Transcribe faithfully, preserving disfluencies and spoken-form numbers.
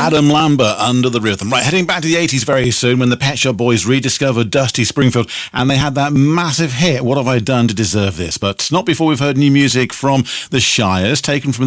Adam Lambert, Under the Rhythm. Right, heading back to the eighties very soon when the Pet Shop Boys rediscovered Dusty Springfield and they had that massive hit, What Have I Done to Deserve This? But not before we've heard new music from the Shires, taken from